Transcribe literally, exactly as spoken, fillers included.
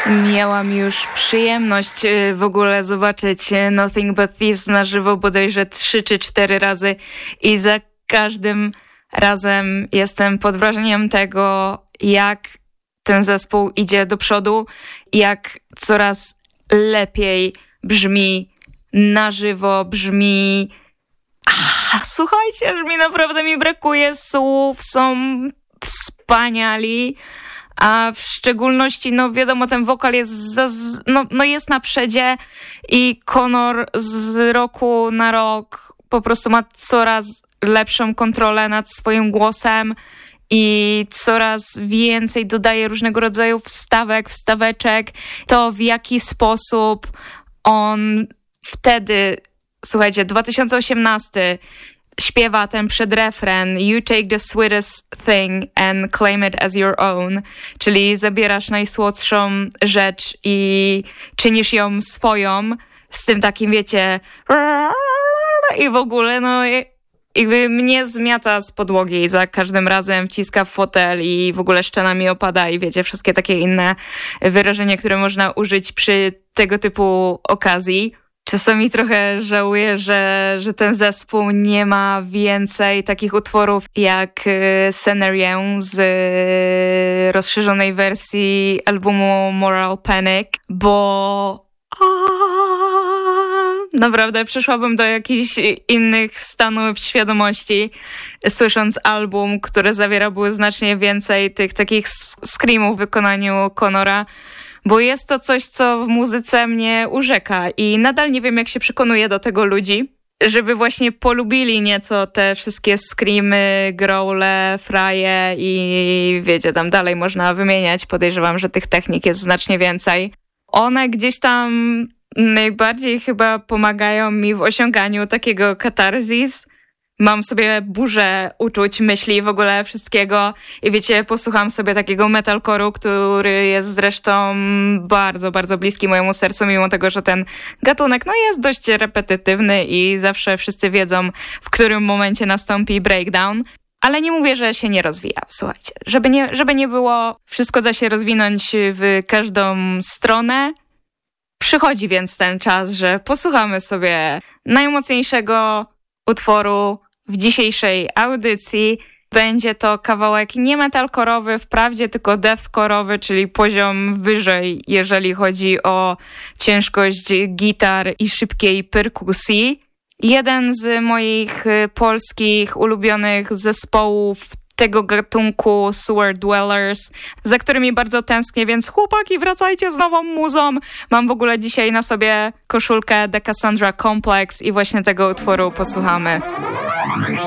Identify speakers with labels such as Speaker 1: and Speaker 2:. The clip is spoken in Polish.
Speaker 1: Miałam już przyjemność w ogóle zobaczyć Nothing But Thieves na żywo bodajże trzy czy cztery razy i za każdym razem jestem pod wrażeniem tego, jak ten zespół idzie do przodu, jak coraz lepiej brzmi na żywo, brzmi... Ach, słuchajcie, aż mi naprawdę mi brakuje słów, są wspaniali. A w szczególności, no wiadomo, ten wokal jest, za, no, no jest na przedzie i Conor z roku na rok po prostu ma coraz lepszą kontrolę nad swoim głosem i coraz więcej dodaje różnego rodzaju wstawek, wstaweczek. To w jaki sposób on wtedy, słuchajcie, dwa tysiące osiemnasty śpiewa ten przedrefren You take the sweetest thing and claim it as your own, czyli zabierasz najsłodszą rzecz i czynisz ją swoją, z tym takim, wiecie, i w ogóle, no jakby mnie zmiata z podłogi i za każdym razem wciska w fotel i w ogóle szczena mi opada i wiecie, wszystkie takie inne wyrażenia, które można użyć przy tego typu okazji. Czasami trochę żałuję, że, że ten zespół nie ma więcej takich utworów jak Scenario z rozszerzonej wersji albumu Moral Panic, bo a, naprawdę przyszłabym do jakichś innych stanów świadomości, słysząc album, który zawierałby znacznie więcej tych takich screamów w wykonaniu Conora, bo jest to coś, co w muzyce mnie urzeka i nadal nie wiem, jak się przekonuje do tego ludzi, żeby właśnie polubili nieco te wszystkie screamy, growle, fraje i wiecie, tam dalej można wymieniać. Podejrzewam, że tych technik jest znacznie więcej. One gdzieś tam najbardziej chyba pomagają mi w osiąganiu takiego katarzis. Mam sobie burzę uczuć, myśli, w ogóle wszystkiego i wiecie, posłucham sobie takiego metalcore'u, który jest zresztą bardzo, bardzo bliski mojemu sercu, mimo tego, że ten gatunek no jest dość repetytywny i zawsze wszyscy wiedzą, w którym momencie nastąpi breakdown. Ale nie mówię, że się nie rozwija, słuchajcie. Żeby nie, żeby nie było, wszystko da się rozwinąć w każdą stronę. Przychodzi więc ten czas, że posłuchamy sobie najmocniejszego utworu w dzisiejszej audycji. Będzie to kawałek nie metalcore'owy wprawdzie, tylko deathcore'owy, czyli poziom wyżej, jeżeli chodzi o ciężkość gitar i szybkiej perkusji. Jeden z moich polskich ulubionych zespołów tego gatunku, Sewer Dwellers, za którymi bardzo tęsknię, więc chłopaki, wracajcie z nową muzą. Mam w ogóle dzisiaj na sobie koszulkę The Cassandra Complex i właśnie tego utworu posłuchamy.